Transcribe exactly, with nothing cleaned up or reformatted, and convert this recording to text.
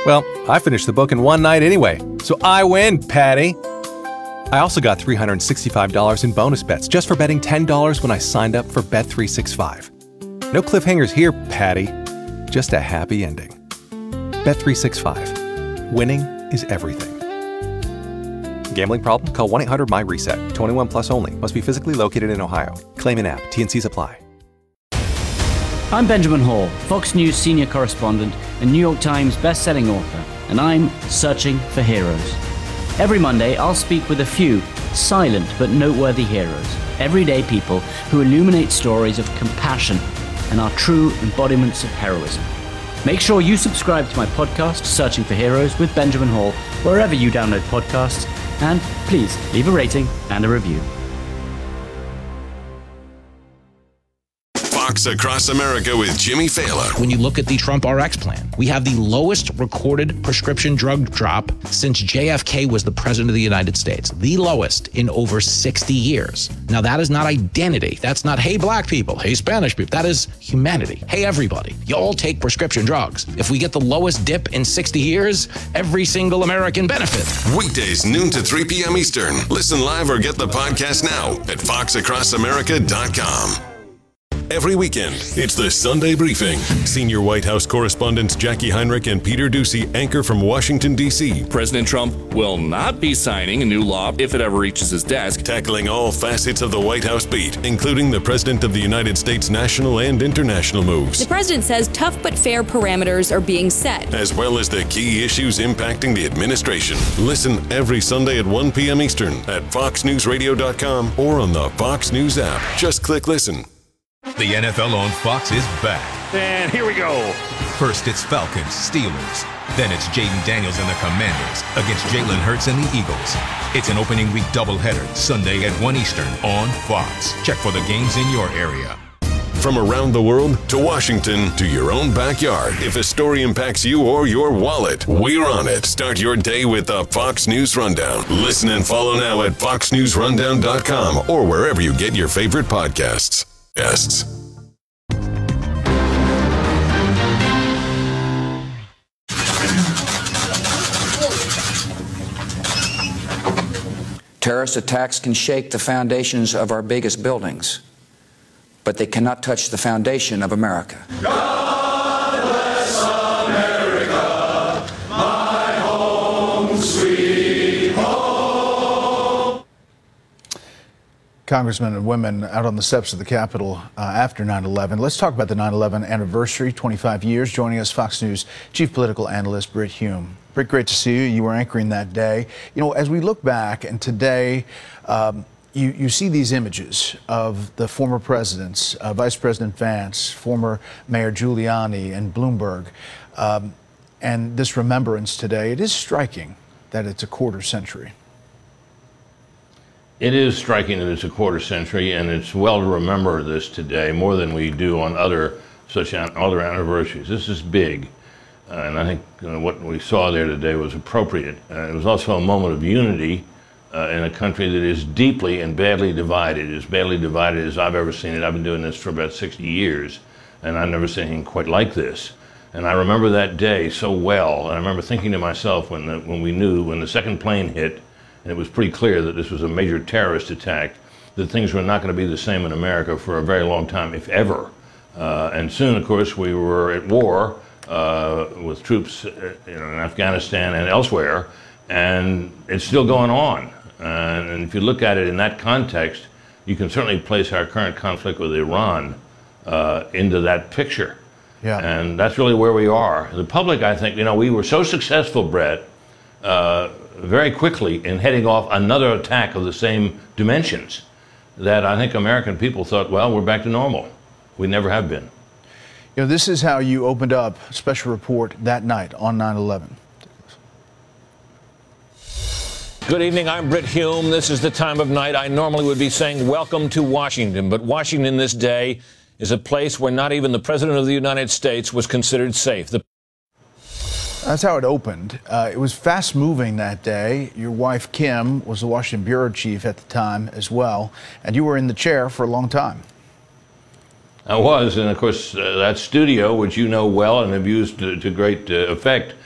Well, I finished the book in one night anyway, so I win, Patty. I also got three hundred sixty-five dollars in bonus bets just for betting ten dollars when I signed up for Bet three sixty-five. No cliffhangers here, Patty. Just a happy ending. Bet three sixty-five. Winning is everything. Gambling problem? Call one eight hundred M Y reset. twenty-one plus only. Must be physically located in Ohio. Claim in app. T N Cs apply. I'm Benjamin Hall, Fox News senior correspondent and New York Times best-selling author, and I'm searching for heroes. Every Monday, I'll speak with a few silent but noteworthy heroes, everyday people who illuminate stories of compassion and are true embodiments of heroism. Make sure you subscribe to my podcast, Searching for Heroes with Benjamin Hall, wherever you download podcasts, and please leave a rating and a review. Fox Across America with Jimmy Fallon. When you look at the Trump R X plan, we have the lowest recorded prescription drug drop since J F K was the president of the United States. The lowest in over sixty years. Now, that is not identity. That's not, hey, black people, hey, Spanish people. That is humanity. Hey, everybody, you all take prescription drugs. If we get the lowest dip in sixty years, every single American benefits. Weekdays, noon to three p.m. Eastern. Listen live or get the podcast now at fox across america dot com. Every weekend, it's the Sunday Briefing. Senior White House correspondents Jackie Heinrich and Peter Doocy anchor from Washington, D C President Trump will not be signing a new law if it ever reaches his desk. Tackling all facets of the White House beat, including the President of the United States' national and international moves. The president says tough but fair parameters are being set, as well as the key issues impacting the administration. Listen every Sunday at one p.m. Eastern at fox news radio dot com or on the Fox News app. Just click listen. The N F L on Fox is back. And here we go. First, it's Falcons, Steelers. Then it's Jaden Daniels and the Commanders against Jalen Hurts and the Eagles. It's an opening week doubleheader, Sunday at one Eastern on Fox. Check for the games in your area. From around the world to Washington to your own backyard, if a story impacts you or your wallet, we're on it. Start your day with the Fox News Rundown. Listen and follow now at fox news rundown dot com or wherever you get your favorite podcasts. Guests. Terrorist attacks can shake the foundations of our biggest buildings, but they cannot touch the foundation of America. God bless America, my home, sweet home. Congressmen and women out on the steps of the Capitol uh, after nine eleven. Let's talk about the nine eleven anniversary, twenty-five years. Joining us, Fox News chief political analyst Brit Hume. Brit, great to see you. You were anchoring that day. You know, as we look back and today, um, you, you see these images of the former presidents, uh, Vice President Vance, former Mayor Giuliani, and Bloomberg, um, and this remembrance today. It is striking that it's a quarter century. It is striking that it's a quarter century, and it's well to remember this today more than we do on other such an, other anniversaries. This is big, uh, and I think you know, what we saw there today was appropriate. Uh, it was also a moment of unity uh, in a country that is deeply and badly divided, as badly divided as I've ever seen it. I've been doing this for about sixty years, and I've never seen anything quite like this. And I remember that day so well, and I remember thinking to myself when the, when we knew, when the second plane hit, and it was pretty clear that this was a major terrorist attack, that things were not going to be the same in America for a very long time, if ever. Uh, and soon, of course, we were at war uh, with troops uh, you know, in Afghanistan and elsewhere, and it's still going on. And, and if you look at it in that context, you can certainly place our current conflict with Iran uh, into that picture. Yeah. And that's really where we are. The public, I think, you know, we were so successful, Brett, uh, very quickly in heading off another attack of the same dimensions that I think American people thought, well, we're back to normal. We never have been. You know, this is how you opened up a special report that night on nine eleven. Good evening, I'm Brit Hume. This is the time of night I normally would be saying welcome to Washington, but Washington this day is a place where not even the President of the United States was considered safe. The That's how it opened. Uh, it was fast-moving that day. Your wife, Kim, was the Washington bureau chief at the time as well, and you were in the chair for a long time. I was, and of course, uh, that studio, which you know well and have used to, to great uh, effect,